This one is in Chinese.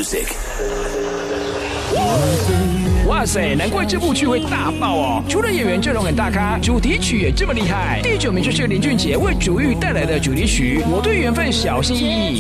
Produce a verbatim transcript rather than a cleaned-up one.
music。 哇塞，难怪这部剧会大爆哦！除了演员阵容很大咖，主题曲也这么厉害。第九名就是林俊杰为主玉带来的主题曲《我对缘分小心翼翼》。